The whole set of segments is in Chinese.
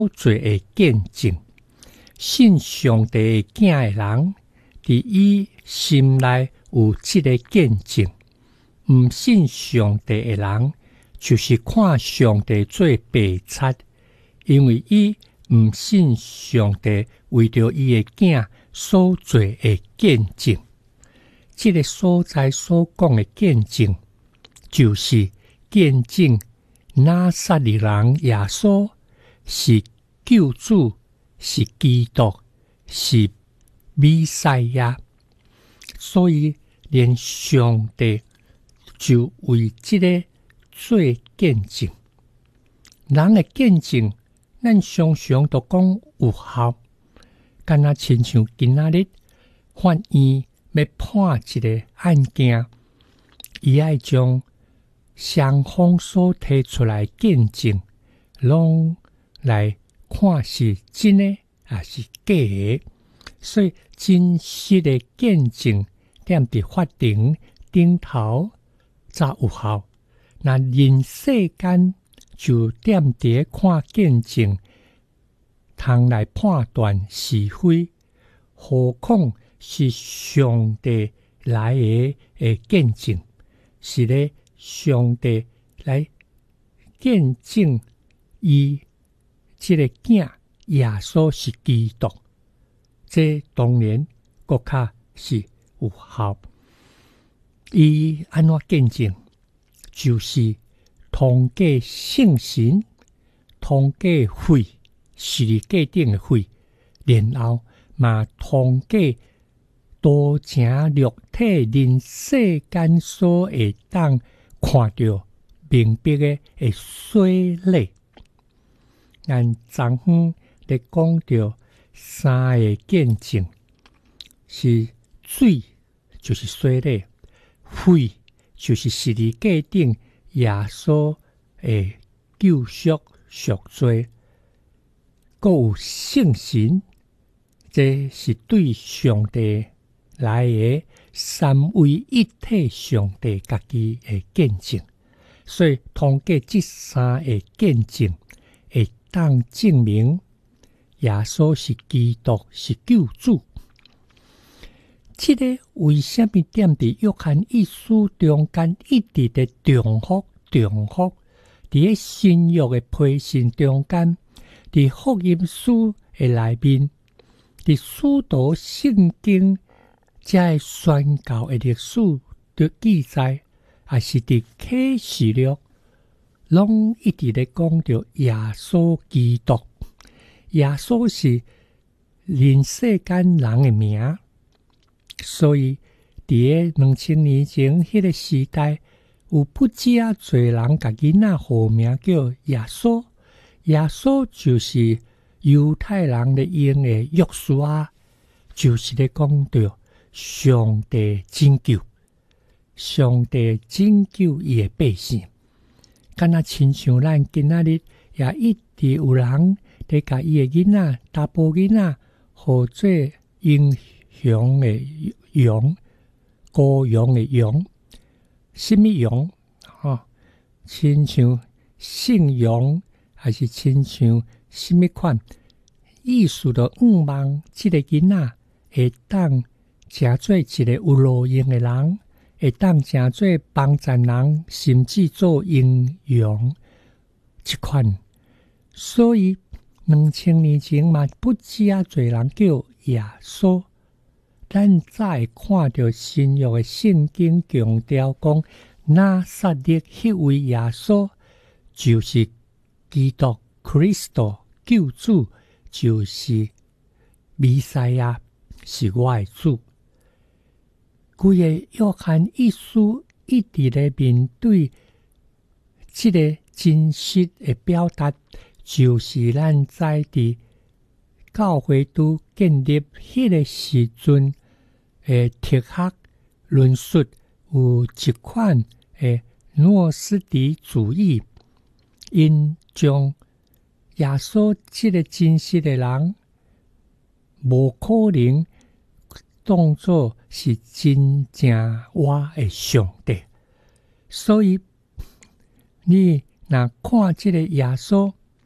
罪的见证。信上帝的囝的人，伫伊心内有这个见证；唔信上帝的人，就是看上帝做白贼，因为伊唔信上帝为着伊的囝所做的见证。这个所在所讲的见证，就是见证拿撒勒人耶稣是救主，是基督，是弥赛亚。所以连上帝就为这个做见证。人的见证，咱常常都讲有效，敢若亲像今仔日法院要判一个案件，伊爱将双方所提出来见证，拢来看是真的还是假的。所以真实的见证踮伫法庭顶头才有效。那人世间就踮伫看见证，通来判断是非，何况是上帝来的见证，是咧上帝来见证伊这个囝耶稣是基督，这当然更较是有效。伊安怎见证？就是通过圣神，通过血，是界定的血，然后嘛通过多情肉体人世间所会当看到明白的水泪。咱昨昏咧讲到三个见证，是水就是水泪，血就是实际界定耶稣的救赎赎罪，还有圣神，这是对上帝来的三位一体上帝家己的见证。所以通过这三个见证，会当证明耶稣是基督，是救主。这个为什么踮伫约翰一书中间一直的重复？伫咧新约的批信中间，伫福音书的内面，伫使徒圣经才会宣告的历史的记载，还是伫启示录，拢一直咧讲到耶稣基督。耶稣是人世间人的名。所以伫个2000年前迄个时代，有不止啊侪人甲囡仔号名叫耶稣。耶稣就是犹太人咧用的约书亚，就是咧讲到上帝拯救，上帝拯救伊的百姓。敢若亲像咱今仔日也一直有人咧甲伊的囡仔、查甫囡仔，号做英雄的羊，羔羊的羊，什么羊？亲像姓羊，还是亲像什么款？意思就望这个囡仔会当成做一个有路用的人，会当成做帮助人，甚至做英雄这款。所以2000年前嘛，不止啊侪人叫耶稣。咱早会看到新约的圣经强调讲，拿撒勒迄位耶稣就是基督 Christ 救主，就是弥赛亚，是我的主。规个约翰一书一直咧面对这个真实的表达，就是咱在伫教会都建立迄个时阵哲学论述有一款诺斯底主义，因将耶稣这个真实的人无可能当作是真正活的上帝。所以你若看这个耶稣，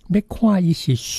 要看伊是